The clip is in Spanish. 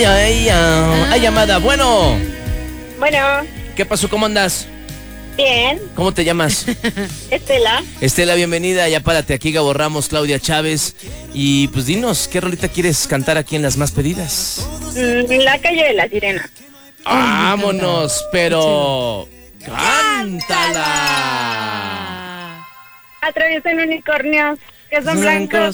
Hay llamada. Bueno, Bueno, ¿qué pasó? ¿Cómo andas? bien. ¿Cómo te llamas? Estela, Estela, bienvenida. Ya párate aquí, Gabo Ramos, Claudia Chávez. Y pues dinos, ¿qué rolita quieres cantar aquí en Las Más Pedidas? La calle de la sirena. Vámonos, pero cántala. Atraviesan unicornios que son blancos.